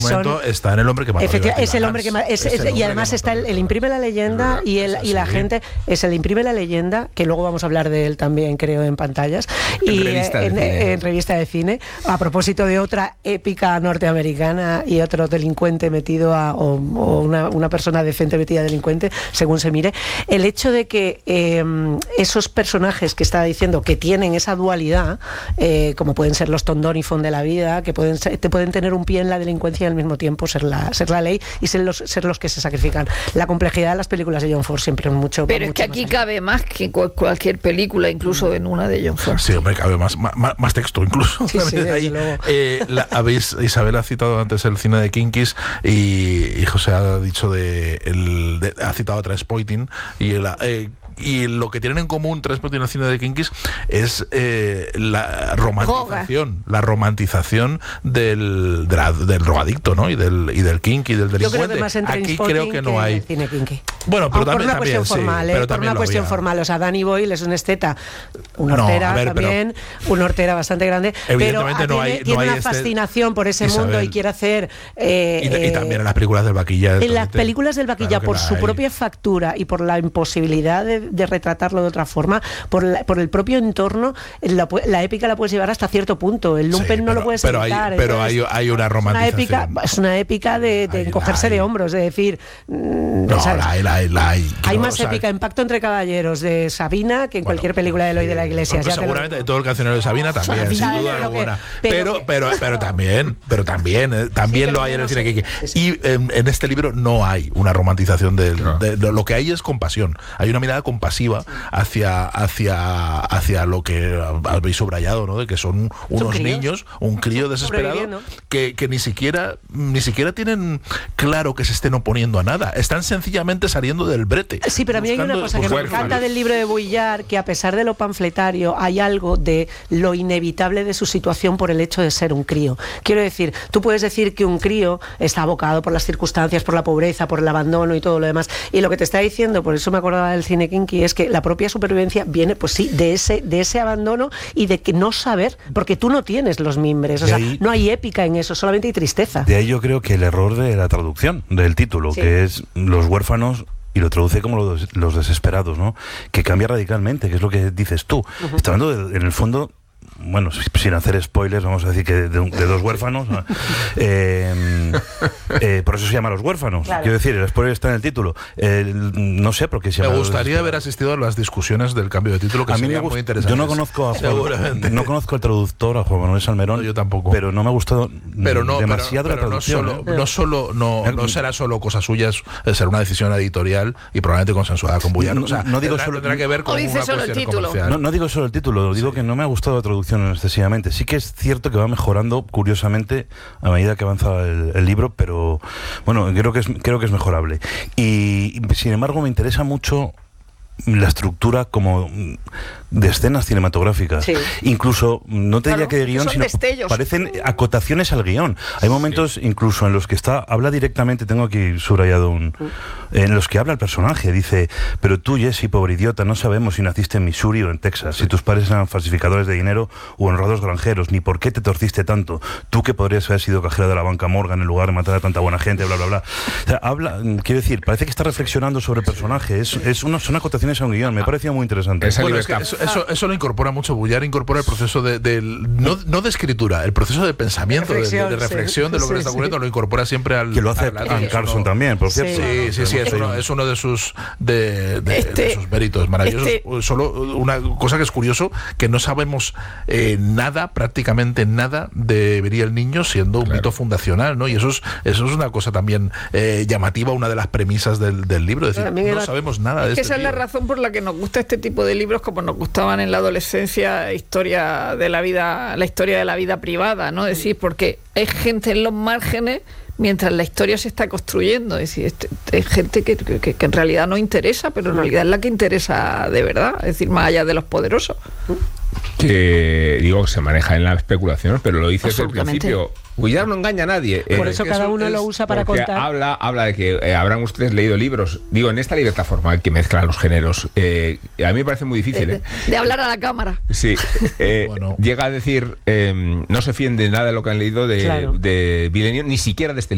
Está en El hombre que mató. Es el hombre que mató. Y además está el imprime la leyenda y la gente es el imprime la leyenda, que luego vamos a hablar de él también, creo, en pantallas y en revista de cine, a propósito de otra épica norteamericana y otro delincuente metido o una persona decente metida delincuente, según se mire. El hecho de que esos personajes que estaba diciendo que tienen esa dualidad, como pueden ser los Tom Donifon de la vida, que pueden tener un pie en la delincuencia y al mismo tiempo ser la ley y ser los que se sacrifican. La complejidad de las películas de John Ford siempre es mucho. Pero es que aquí cabe más que cualquier película, incluso en una de John Ford. Sí, hombre, cabe más texto incluso. Sí, ahí, Isabel ha citado antes el cine de Kinkis y José ha dicho ha citado a Trainspotting y lo que tienen en común Trainspotting y el cine de Kinkis es la romantización del drogadicto, ¿no? y del kinky, del delincuente. Yo creo que más en aquí creo que no hay cine kinky. Bueno, pero por una cuestión formal, por una cuestión formal. O sea, Danny Boyle es un esteta, un hortera bastante grande, evidentemente pero tiene una fascinación por ese mundo y quiere hacer y también en las películas del Vaquilla. En las películas del Vaquilla, por su propia factura y por la imposibilidad de retratarlo de otra forma, por el propio entorno, la épica la puedes llevar hasta cierto punto. El lumpen no lo puedes evitar. Pero hay una romantización. Es una épica de encogerse de hombros, de decir... Hay más épica en Pacto entre Caballeros de Sabina que en cualquier película de Eloy de la Iglesia. Seguramente de todo el cancionero de Sabina también, sin duda alguna. Pero también lo hay en el cine kinky. Y en este libro no hay una romantización de lo que hay es compasión. Hay una mirada compasiva hacia lo que habéis subrayado, ¿no? De que son unos niños, un crío desesperado que ni siquiera tienen claro que se estén oponiendo a nada. Están sencillamente saliendo del brete. Sí, pero a mí hay una cosa que me encanta del libro de Vuillard, que a pesar de lo panfletario hay algo de lo inevitable de su situación por el hecho de ser un crío. Quiero decir, tú puedes decir que un crío está abocado por las circunstancias, por la pobreza, por el abandono y todo lo demás. Y lo que te está diciendo, por eso me acordaba del cine kinky, es que la propia supervivencia viene, pues sí, de ese abandono y de que no saber, porque tú no tienes los mimbres. O sea, no hay épica en eso, solamente hay tristeza. De ahí yo creo que el error de la traducción del título, que es Los huérfanos, y lo traduce como los desesperados, ¿no? Que cambia radicalmente, que es lo que dices tú. Está hablando en el fondo, bueno, sin hacer spoilers, vamos a decir que de dos huérfanos. Por eso se llama Los huérfanos. Claro. Quiero decir, el spoiler está en el título. No sé por qué se llama. Me gustaría haber asistido a las discusiones del cambio de título, que sería muy interesante. Yo no conozco no conozco al traductor, a Juan Manuel Salmerón. No, yo tampoco. Pero no me ha gustado demasiado la traducción. No será solo cosa suya, será una decisión editorial y probablemente consensuada con Vuillard. No digo solo, tendrá que ver con una cuestión comercial. No digo solo el título, digo que no me ha gustado la traducción excesivamente. Sí que es cierto que va mejorando curiosamente a medida que avanza el libro, pero bueno, creo que es mejorable. Y sin embargo me interesa mucho la estructura como de escenas cinematográficas. Sí. Incluso, no te diría que de guión, sino parecen acotaciones al guión. Hay momentos incluso en los que habla directamente, tengo aquí subrayado en los que habla el personaje, dice: pero tú, Jesse, pobre idiota, no sabemos si naciste en Missouri o en Texas, si tus padres eran falsificadores de dinero u honrados granjeros, ni por qué te torciste tanto, tú que podrías haber sido cajero de la banca Morgan en lugar de matar a tanta buena gente, bla, bla, bla. O sea, quiero decir, parece que está reflexionando sobre el personaje, son acotaciones a un guión, me pareció muy interesante. Bueno, es que eso lo incorpora mucho. Vuillard incorpora el proceso no de escritura, el proceso de pensamiento, de reflexión de lo que le está ocurriendo, lo incorpora siempre al... Que lo hace Anne Carson también, por cierto. Sí, es uno de sus méritos maravillosos. Solo una cosa que es curioso, que no sabemos prácticamente nada de Vería el niño, siendo un mito fundacional, ¿no? Y eso es una cosa también llamativa, una de las premisas del libro, es decir, no sabemos nada de esto. Esa es la razón por la que nos gusta este tipo de libros, como nos gustaban en la adolescencia, la historia de la vida privada, ¿no? Es decir, porque hay gente en los márgenes mientras la historia se está construyendo. Es decir, hay gente que en realidad no interesa, pero en realidad es la que interesa de verdad, es decir, más allá de los poderosos. Que digo, se maneja en la especulación, pero lo dice desde el principio. Vuillard no engaña a nadie. Por eso cada uno lo usa para contar. Habla de que habrán ustedes leído libros. Digo, en esta libertad formal que mezcla los géneros, a mí me parece muy difícil. De hablar a la cámara. Sí. Llega a decir, no se fíen de nada de lo que han leído de Villeneuve, ni siquiera de este libro.